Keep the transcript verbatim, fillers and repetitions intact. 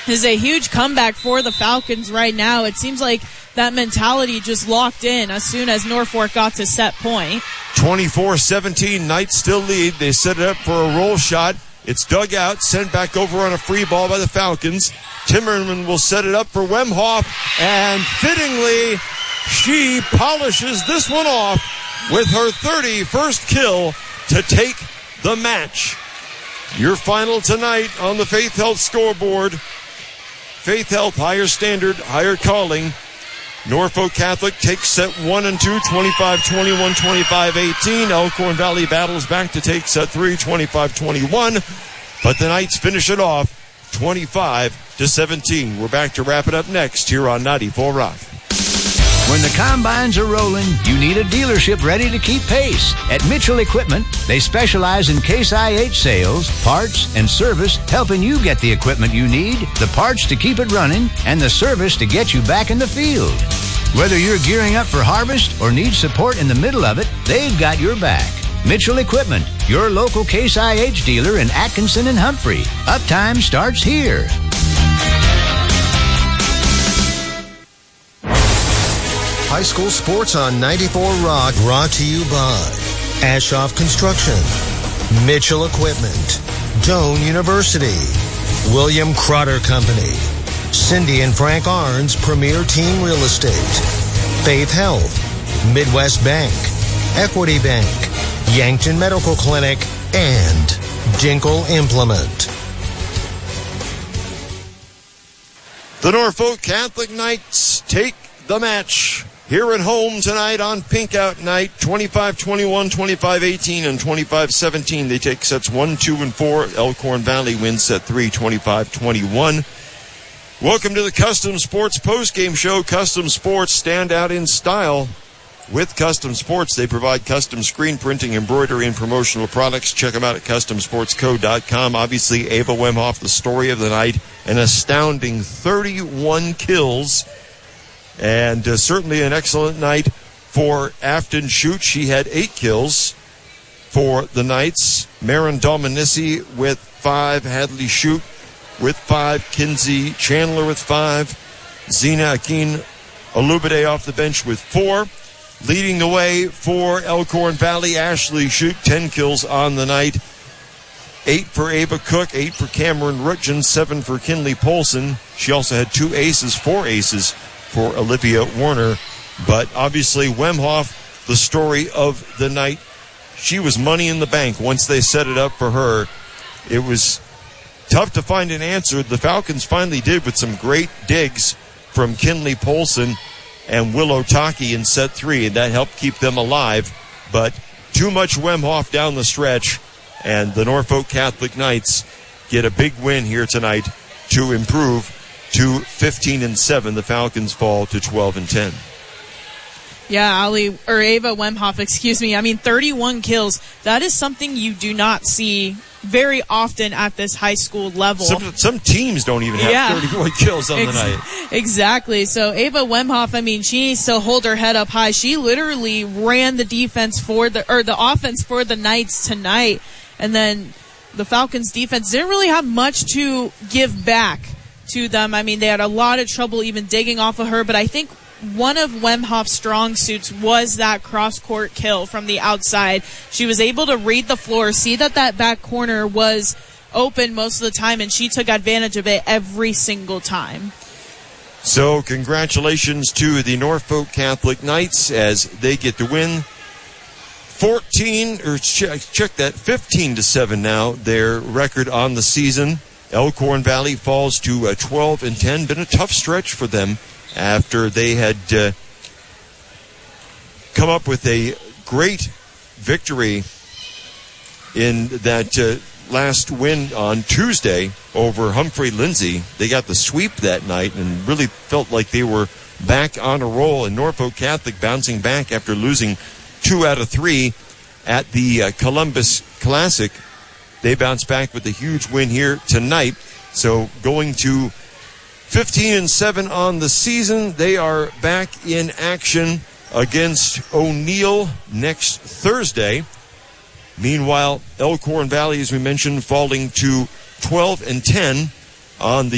This is a huge comeback for the Falcons right now. It seems like that mentality just locked in as soon as Norfolk got to set point. twenty-four seventeen, Knights still lead. They set it up for a roll shot. It's dug out, sent back over on a free ball by the Falcons. Timmerman will set it up for Wemhoff, and fittingly, she polishes this one off with her thirty-first kill to take the match. Your final tonight on the Faith Health scoreboard. Faith Health, higher standard, higher calling. Norfolk Catholic takes set one and two, twenty-five twenty-one, twenty-five eighteen. Elkhorn Valley battles back to take set three, twenty-five twenty-one. But the Knights finish it off twenty-five to seventeen. We're back to wrap it up next here on ninety-four Rock. When the combines are rolling, you need a dealership ready to keep pace. At Mitchell Equipment, they specialize in Case I H sales, parts, and service, helping you get the equipment you need, the parts to keep it running, and the service to get you back in the field. Whether you're gearing up for harvest or need support in the middle of it, they've got your back. Mitchell Equipment, your local Case I H dealer in Atkinson and Humphrey. Uptime starts here. High school sports on ninety-four Rock, brought to you by Ashoff Construction, Mitchell Equipment, Doane University, William Crotter Company, Cindy and Frank Arns Premier Team Real Estate, Faith Health, Midwest Bank, Equity Bank, Yankton Medical Clinic, and Dinkle Implement. The Norfolk Catholic Knights take the match here at home tonight on Pink Out Night. twenty-five twenty-one, twenty-five eighteen, and twenty-five seventeen. They take sets one, two, and four. Elkhorn Valley wins set three, twenty-five twenty-one. Welcome to the Custom Sports postgame show. Custom Sports, stand out in style with Custom Sports. They provide custom screen printing, embroidery, and promotional products. Check them out at custom sports co dot com. Obviously, Ava Wemhoff, the story of the night, an astounding thirty-one kills. And uh, certainly an excellent night for Afton Shute. She had eight kills for the Knights. Marin Dominici with five. Hadley Shute with five. Kinsey Chandler with five. Zena Akin Alubade off the bench with four. Leading the way for Elkhorn Valley, Ashley Shute, ten kills on the night. Eight for Ava Cook, eight for Cameron Rutgen, seven for Kinley Polson. She also had two aces, four aces for Olivia Warner. But obviously Wemhoff, the story of the night. She was money in the bank once they set it up for her. It was tough to find an answer. The Falcons finally did with some great digs from Kinley Polson and Willow Taki in set three, and that helped keep them alive. But too much Wemhoff down the stretch, and the Norfolk Catholic Knights get a big win here tonight to improve to fifteen and seven. The Falcons fall to twelve and ten. Yeah, Ali, or Ava Wemhoff, excuse me. I mean, thirty-one kills. That is something you do not see very often at this high school level. Some, some teams don't even have yeah. thirty-one kills on Ex- the night. Exactly. So Ava Wemhoff, I mean, she needs to hold her head up high. She literally ran the defense for the, or the offense for the Knights tonight. And then the Falcons defense didn't really have much to give back to them. I mean, they had a lot of trouble even digging off of her, but I think one of Wemhoff's strong suits was that cross-court kill from the outside. She was able to read the floor, see that that back corner was open most of the time, and she took advantage of it every single time. So congratulations to the Norfolk Catholic Knights as they get the win. fourteen, or check, check that, fifteen to seven now, their record on the season. Elkhorn Valley falls to uh, twelve and ten. Been a tough stretch for them after they had uh, come up with a great victory in that uh, last win on Tuesday over Humphrey Lindsay. They got the sweep that night and really felt like they were back on a roll. And Norfolk Catholic bouncing back after losing two out of three at the uh, Columbus Classic. They bounce back with a huge win here tonight. So going to fifteen and seven on the season. They are back in action against O'Neill next Thursday. Meanwhile, Elkhorn Valley, as we mentioned, falling to twelve and ten on the